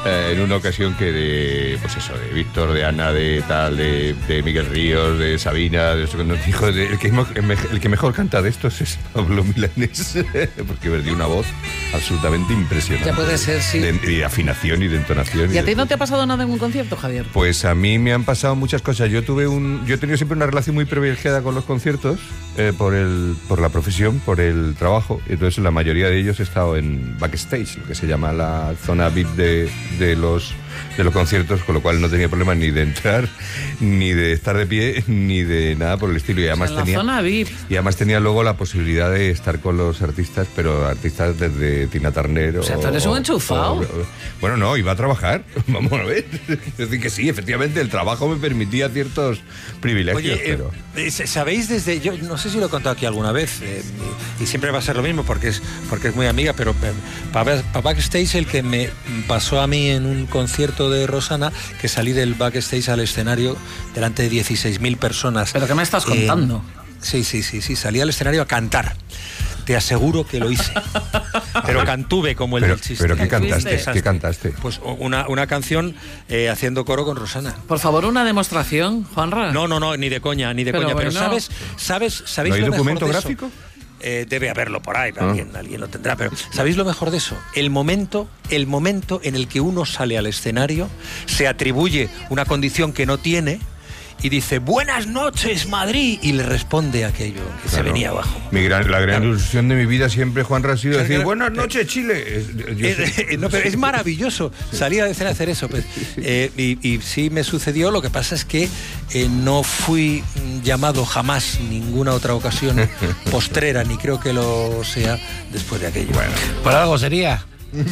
en una ocasión que de Víctor, de Ana, de tal, de Miguel Ríos, de Sabina, de eso que nos dijo, el que mejor canta de estos es Pablo Milanés, porque perdió una voz absolutamente impresionante. Ya puede ser, sí. De afinación y de entonación. ¿Y a ti no te ha pasado nada en un concierto, Javier? Pues a mí me han pasado muchas cosas. Yo he tenido siempre una relación muy privilegiada con los conciertos, por la profesión, por el trabajo. Entonces la mayoría de ellos he estado en backstage, lo que se llama la zona VIP de los conciertos, con lo cual no tenía problema ni de entrar, ni de estar de pie, ni de nada por el estilo. Y además zona VIP. Y además tenía luego la posibilidad de estar con los artistas, pero artistas desde Tina Turner. O sea, tú eres un enchufado. Bueno, no, iba a trabajar. Vamos a ver. Es decir, que sí, efectivamente, el trabajo me permitía ciertos privilegios. Oye, pero... ¿sabéis desde...? Yo no sé si lo he contado aquí alguna vez, y siempre va a ser lo mismo porque es muy amiga, pero para backstage, el que me pasó a mí en un concierto de Rosana, que salí del backstage al escenario delante de 16.000 personas. ¿Pero qué me estás contando? Sí, salí al escenario a cantar. Te aseguro que lo hice. Pero cantuve como el del chiste. ¿Pero qué cantaste? ¿Qué cantaste? Pues una canción haciendo coro con Rosana. Por favor, una demostración, Juanra. No, ni de coña. Pero bueno. ¿sabéis ¿No hay lo documento mejor de gráfico? Debe haberlo por ahí, alguien lo tendrá, pero ¿sabéis lo mejor de eso? El momento en el que uno sale al escenario, se atribuye una condición que no tiene y dice, buenas noches, Madrid, y le responde aquello que se venía abajo. La gran ilusión de mi vida siempre, Juanra, ha sido decir, buenas noches, Chile. No, pero es maravilloso salir a escena a hacer eso. Pues, y sí me sucedió, lo que pasa es que no fui llamado jamás ninguna otra ocasión postrera, ni creo que lo sea después de aquello. Bueno, por algo sería.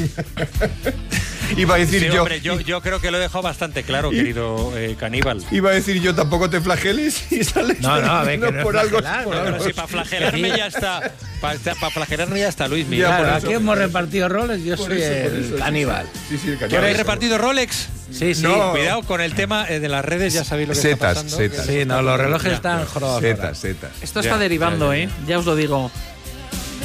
Iba a decir sí, hombre, yo creo que lo he dejado bastante claro, querido caníbal. Iba a decir yo, tampoco te flageles y sales. No, a ver, que no por algo. Si para flagelarme ya está. Para flagelarme ya está Luis Miguel. Claro, aquí hemos repartido roles, yo soy el caníbal. Sí, el caníbal. ¿Tú habéis repartido Rolex? Sí. No. Cuidado con el tema de las redes, ya sabéis lo que está pasando. Setas. Sí, no, los relojes están jorobados. Setas. Esto está derivando, ya os lo digo.